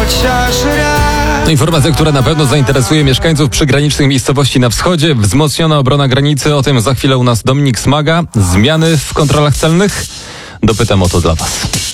chociaż raz. Informacja, która na pewno zainteresuje mieszkańców przygranicznych miejscowości na wschodzie. Wzmocniona obrona granicy. O tym za chwilę u nas Dominik Smaga. Zmiany w kontrolach celnych? Dopytam o to dla Was.